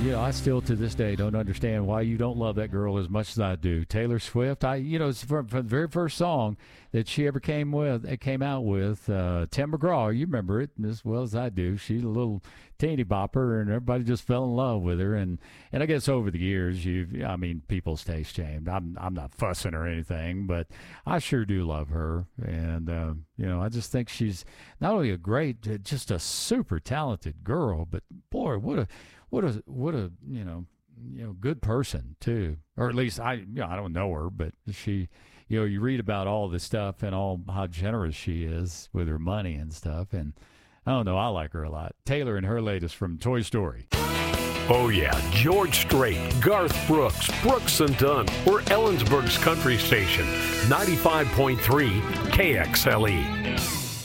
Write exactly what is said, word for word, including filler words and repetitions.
you know, I still to this day don't understand why you don't love that girl as much as I do. Taylor Swift, I, you know, it's from, from the very first song that she ever came with, it came out with, uh, Tim McGraw. You remember it as well as I do. She's a little teeny bopper, and everybody just fell in love with her. And, and I guess over the years, you've, I mean, people's taste changed. I'm, I'm not fussing or anything, but I sure do love her. And, uh, you know, I just think she's not only a great, just a super talented girl, but boy, what a, what a, what a, you know, you know, good person too. Or at least I, you know, I don't know her, but she, you know, you read about all this stuff and all how generous she is with her money and stuff. And I don't know, I like her a lot. Taylor and her latest from Toy Story. Oh, yeah, George Strait, Garth Brooks, Brooks and Dunn. We're Ellensburg's country station, ninety-five point three K X L E.